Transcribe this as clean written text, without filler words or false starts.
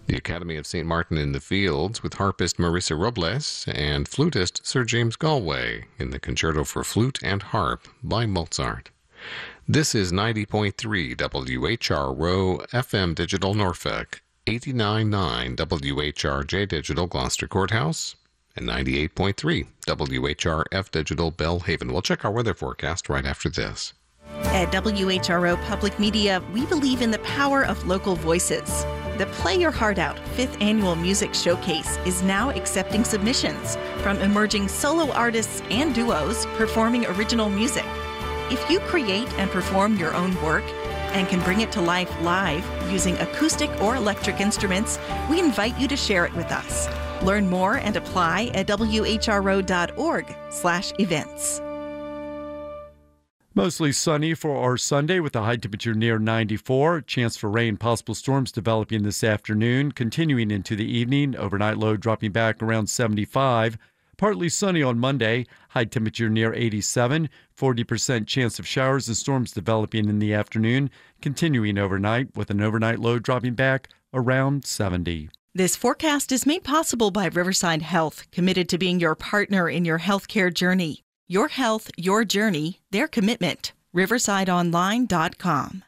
The Academy of St. Martin in the Fields with harpist Marissa Robles and flutist Sir James Galway in the Concerto for Flute and Harp by Mozart. This is 90.3 WHRO FM Digital Norfolk, 89.9 WHRJ Digital Gloucester Courthouse, and 98.3 WHRF Digital Bellhaven. We'll check our weather forecast right after this. At WHRO Public Media, we believe in the power of local voices. The Play Your Heart Out 5th Annual Music Showcase is now accepting submissions from emerging solo artists and duos performing original music. If you create and perform your own work and can bring it to life live using acoustic or electric instruments, we invite you to share it with us. Learn more and apply at whro.org/events. Mostly sunny for our Sunday with a high temperature near 94. Chance for rain, possible storms developing this afternoon, continuing into the evening. Overnight low dropping back around 75. Partly sunny on Monday, high temperature near 87. 40% chance of showers and storms developing in the afternoon, continuing overnight with an overnight low dropping back around 70. This forecast is made possible by Riverside Health, committed to being your partner in your healthcare journey. Your health, your journey, their commitment. RiversideOnline.com.